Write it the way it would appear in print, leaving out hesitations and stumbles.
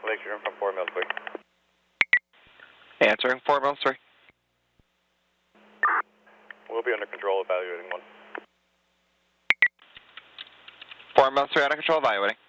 Lakeshore from 4 Mills 3. Answering 4 Mills 3. We'll be under control, evaluating 1. 4 Mills 3 out of control, evaluating.